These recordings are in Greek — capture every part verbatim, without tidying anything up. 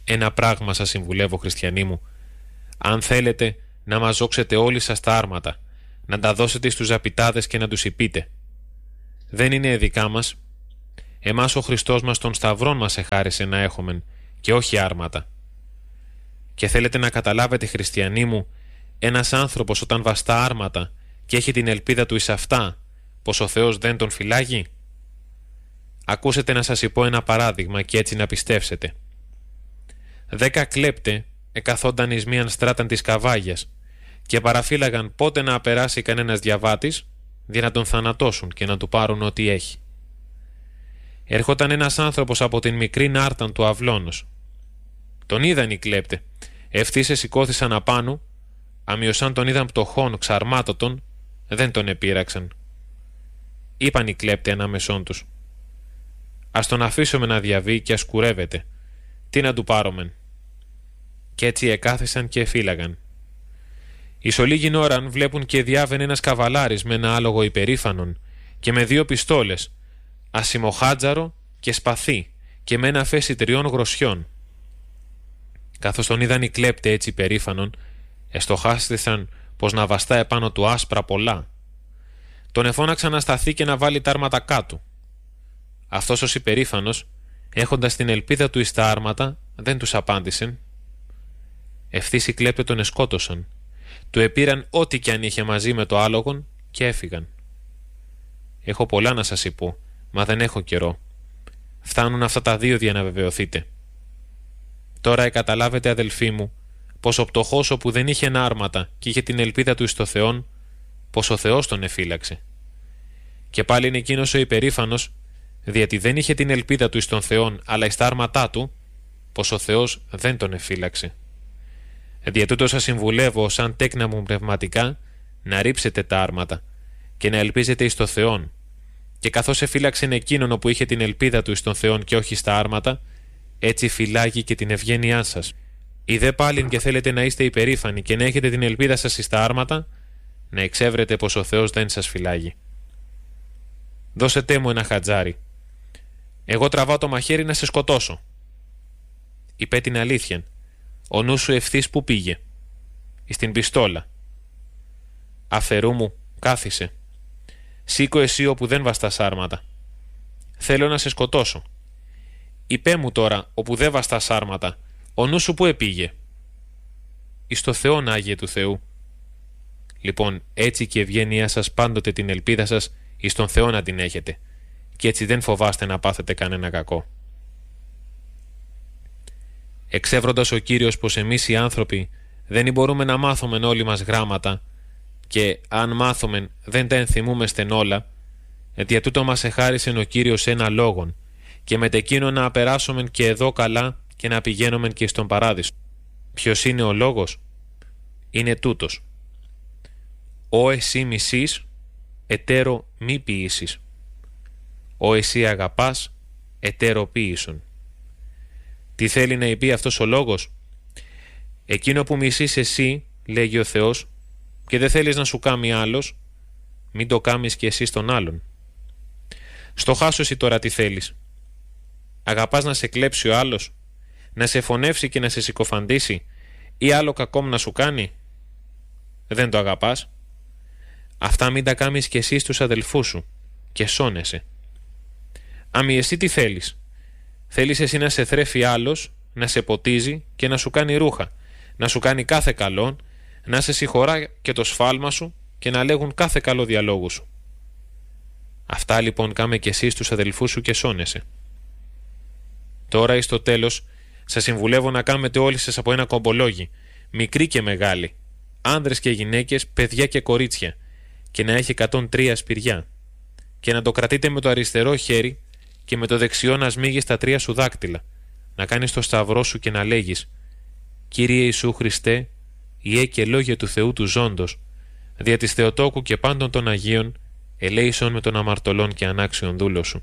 Ένα πράγμα σας συμβουλεύω, χριστιανοί μου. Αν θέλετε να μαζόξετε όλοι σας τα άρματα, να τα δώσετε στους ζαπιτάδες και να τους υπείτε. Δεν είναι δικά μας. Εμάς ο Χριστός μας των σταυρών μας εχάρισε να έχομεν και όχι άρματα. Και θέλετε να καταλάβετε, χριστιανοί μου, ένας άνθρωπος όταν βαστά άρματα και έχει την ελπίδα του εις αυτά, πως ο Θεός δεν τον φυλάγει? Ακούσετε να σας πω ένα παράδειγμα και έτσι να πιστέψετε. Δέκα κλέπτε εκαθόνταν εις μίαν στράταν της Καβάγιας και παραφύλαγαν πότε να περάσει κανένας διαβάτης, για να τον θανατώσουν και να του πάρουν ό,τι έχει. Ερχόταν ένας άνθρωπος από την μικρή νάρταν του αυλώνος. Τον είδαν οι κλέπτε, ευθύς σηκώθησαν απάνω, αμοιωσάν τον είδαν πτωχόν, ξαρμάτωτον, δεν τον επήραξαν. Είπαν οι κλέπτε ανάμεσόν τους: «Ας τον αφήσουμε να διαβεί και ας κουρεύεται. Τι να του πάρομεν?» Κι έτσι εκάθισαν και φύλαγαν. Εις ολίγην ώραν βλέπουν και διάβαινε ένας καβαλάρης με ένα άλογο υπερήφανον και με δύο πιστόλες, ασημοχάτζαρο και σπαθί και με ένα φέση τριών γροσιών. Καθώς τον είδαν οι κλέπτε έτσι υπερήφανον, εστοχάστησαν πως να βαστά επάνω του άσπρα πολλά. Τον εφώναξαν να σταθεί και να βάλει τα άρματα κάτω. Αυτός ως υπερήφανος, έχοντας την ελπίδα του εις τα άρματα, δεν τους απάντησε. Ευθύς οι κλέπτε τον εσκότωσαν. Του επήραν ό,τι κι αν είχε μαζί με το άλογον και έφυγαν. Έχω πολλά να σας πω, μα δεν έχω καιρό. Φτάνουν αυτά τα δύο για να βεβαιωθείτε. Τώρα εκαταλάβετε, αδελφοί μου, πως ο πτωχός όπου δεν είχε άρματα και είχε την ελπίδα του εις το Θεόν, πως ο Θεός τον εφύλαξε. Και πάλι είναι εκείνος ο υπερήφανος, διότι δεν είχε την ελπίδα του εις τον Θεόν, αλλά εις τα άρματά του, πως ο Θεός δεν τον εφύλαξε. Δια τούτο σας συμβουλεύω, σαν τέκνα μου πνευματικά, να ρίψετε τα άρματα και να ελπίζετε εις το Θεόν. Και καθώς εφύλαξεν εκείνον όπου είχε την ελπίδα του εις τον Θεόν και όχι στα άρματα, έτσι φυλάγει και την ευγένειά σας. Ιδε πάλιν και θέλετε να είστε υπερήφανοι και να έχετε την ελπίδα σας εις τα άρματα, να εξεύρετε πως ο Θεός δεν σας φυλάγει. Δώσετε μου ένα χατζάρι. Εγώ τραβάω το μαχαίρι να σε σκοτώσω. Είπε την αλήθεια. Ο νους σου ευθύς που πήγε? Εις την πιστόλα. Αφαιρού μου, κάθισε. Σήκω εσύ όπου δεν βαστάς άρματα. Θέλω να σε σκοτώσω. Είπε μου τώρα, όπου δεν βαστάς άρματα, ο νους σου που επήγε? Εις το Θεόν, Άγιε του Θεού. Λοιπόν, έτσι και ευγένειά σας πάντοτε την ελπίδα σας εις τον Θεό να την έχετε, και έτσι δεν φοβάστε να πάθετε κανένα κακό. Εξεύροντας ο Κύριος πως εμείς οι άνθρωποι δεν μπορούμε να μάθουμε όλοι μας γράμματα, και αν μάθουμε δεν τα ενθυμούμεστεν όλα, δια τούτο μας εχάρισεν ο Κύριος ένα λόγον, και μετ' εκείνο να περάσουμε και εδώ καλά και να πηγαίνουμε και στον παράδεισο. Ποιος είναι ο λόγος? Είναι τούτος: «Ω εσύ μισείς, ετέρω μη ποιήσεις. Ω εσύ αγαπάς, ετέρω ποιήσον». Τι θέλει να πει αυτός ο λόγος? Εκείνο που μισείς εσύ, λέγει ο Θεός, και δεν θέλεις να σου κάμει άλλος, μην το κάμεις και εσύ στον άλλον. Στο χάσω εσύ τώρα τι θέλεις? Αγαπάς να σε κλέψει ο άλλος, να σε φωνεύσει και να σε συκοφαντήσει, ή άλλο κακό να σου κάνει? Δεν το αγαπάς? Αυτά μην τα κάμεις και εσύ στους αδελφούς σου και σώνεσαι. Αμη εσύ τι θέλεις? Θέλεις εσύ να σε θρέφει άλλος, να σε ποτίζει και να σου κάνει ρούχα, να σου κάνει κάθε καλόν, να σε συγχωρά και το σφάλμα σου και να λέγουν κάθε καλό διαλόγου σου. Αυτά λοιπόν κάμε και εσύ στους αδελφούς σου και σώνεσαι. Τώρα εις το τέλος σας συμβουλεύω να κάνετε όλοι σας από ένα κομπολόγι, μικροί και μεγάλοι, άνδρες και γυναίκες, παιδιά και κορίτσια, και να έχει εκατόν τρία σπηριά, και να το κρατείτε με το αριστερό χέρι και με το δεξιό να σμίγεις τα τρία σου δάκτυλα, να κάνεις το σταυρό σου και να λέγεις: «Κύριε Ιησού Χριστέ, Ιε και λόγια του Θεού του ζώντος, δια της Θεοτόκου και πάντων των Αγίων, ελέησον με των αμαρτωλών και ανάξιον δούλο σου».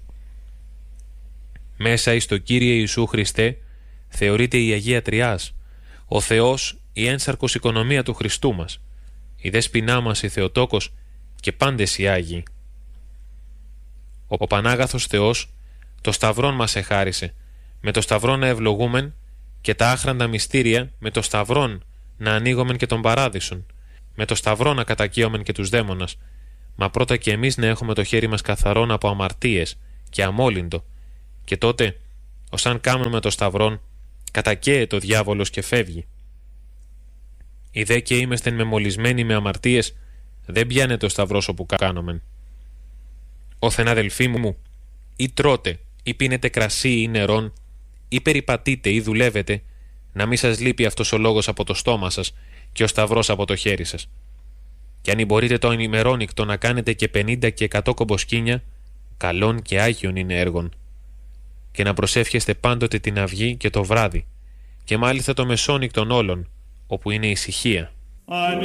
Μέσα εις το Κύριε Ιησού Χριστέ θεωρείται η Αγία Τριάς, ο Θεός η ένσαρκος οικονομία του Χριστού μας, η δέσποινά μας η Θεοτόκος και πάντες οι Άγιοι. Ο Πανάγαθος Θεός το σταυρόν μας εχάρισε, με το σταυρό να ευλογούμεν και τα άχραντα μυστήρια με το σταυρόν να ανοίγομεν και τον παράδεισον, με το σταυρό να κατακαίωμεν και τους δαίμονας, μα πρώτα και εμείς να έχουμε το χέρι μας καθαρόν από αμαρτίες και αμόλυντο, και τότε, ως αν κάμουν με το σταυρόν, κατακαίεται ο διάβολος και φεύγει. Ιδέ και είμεστεν μεμολισμένοι με αμαρτίες, δεν πιάνεται ο σταυρός όπου κάνομεν. Όθεν αδελφοί μου, ή τρώτε, ή πίνετε κρασί ή νερόν, ή περιπατείτε ή δουλεύετε, να μην σας λείπει αυτός ο λόγος από το στόμα σας και ο σταυρός από το χέρι σας. Και αν μπορείτε το ημερόνικτο να κάνετε και πενήντα και εκατό κομποσκήνια, καλόν και άγιον είναι έργον. Και να προσεύχεστε πάντοτε την αυγή και το βράδυ, και μάλιστα το μεσόνικτον όλων, όπου είναι ησυχία.